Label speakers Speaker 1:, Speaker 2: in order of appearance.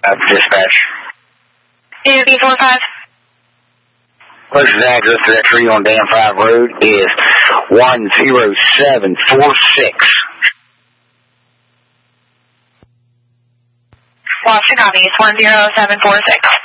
Speaker 1: Dispatch.
Speaker 2: 2B45.
Speaker 1: Closest address to that tree on Dam 5 Road is 10746.
Speaker 2: Lost to copy. It's 10746.